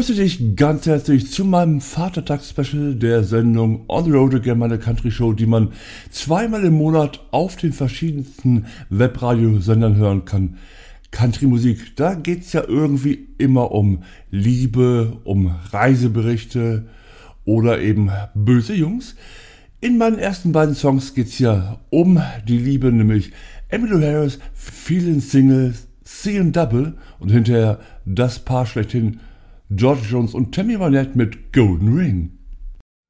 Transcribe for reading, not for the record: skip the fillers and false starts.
Grüße dich ganz herzlich zu meinem Vatertags-Special der Sendung On the Road Again, meine Country-Show, die man zweimal im Monat auf den verschiedensten Webradiosendern hören kann. Country-Musik, da geht's ja irgendwie immer um Liebe, um Reiseberichte oder eben böse Jungs. In meinen ersten beiden Songs geht's ja um die Liebe, nämlich Emmylou Harris, Feelin' Single, Seein' Double und hinterher das Paar schlechthin George Jones und Tammy Wynette mit Golden Ring.